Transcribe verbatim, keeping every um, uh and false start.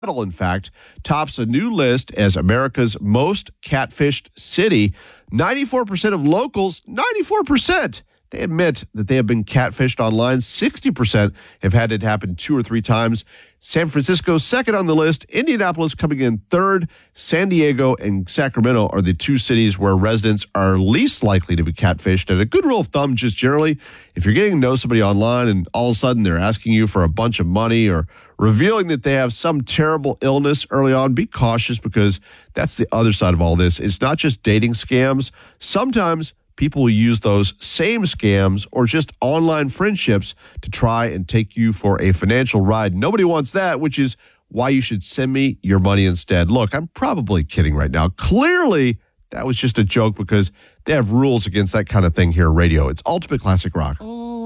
In fact, tops a new list as America's most catfished city. ninety-four percent of locals, ninety-four percent, they admit that they have been catfished online. sixty percent have had it happen two or three times. San Francisco, second on the list. Indianapolis coming in third. San Diego and Sacramento are the two cities where residents are least likely to be catfished. And a good rule of thumb, just generally, if you're getting to know somebody online and all of a sudden they're asking you for a bunch of money or revealing that they have some terrible illness early on, be cautious, because that's the other side of all this. It's not just dating scams. Sometimes people will use those same scams or just online friendships to try and take you for a financial ride. Nobody wants that, which is why you should send me your money instead. Look, I'm probably kidding right now. Clearly, that was just a joke, because they have rules against that kind of thing here at radio. It's Ultimate Classic Rock. Oh.